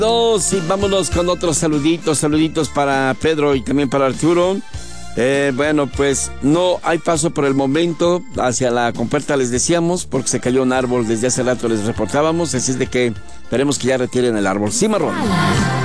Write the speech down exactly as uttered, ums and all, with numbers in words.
Dos, y vámonos con otros saluditos, saluditos para Pedro y también para Arturo. Eh, bueno, pues no hay paso por el momento hacia la compuerta, les decíamos, porque se cayó un árbol desde hace rato, les reportábamos, así es de que esperemos que ya retiren el árbol. Sí, Marrón.